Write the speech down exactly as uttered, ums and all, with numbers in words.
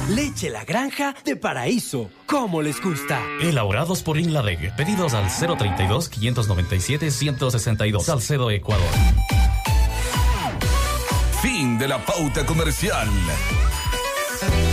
Leche La Granja de Paraíso. ¿Cómo les gusta? Elaborados por Inladec. Pedidos al cero treinta y dos, quinientos noventa y siete, ciento sesenta y dos. Salcedo, Ecuador. Fin de la pauta comercial.